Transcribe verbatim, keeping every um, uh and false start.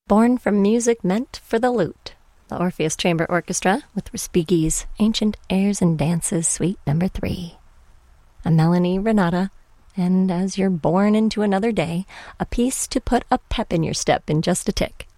born from music meant for the lute. The Orpheus Chamber Orchestra with Respighi's Ancient Airs and Dances, Suite Number Three. A Melanie Renata, and As You're Born into Another Day, a piece to put a pep in your step in just a tick.